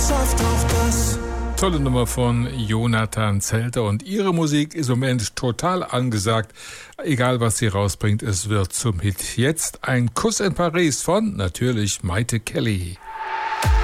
schafft auch das. Tolle Nummer von Jonathan Zelter und ihre Musik ist im Moment total angesagt. Egal was sie rausbringt, es wird zum Hit. Jetzt ein Kuss in Paris von natürlich Maite Kelly.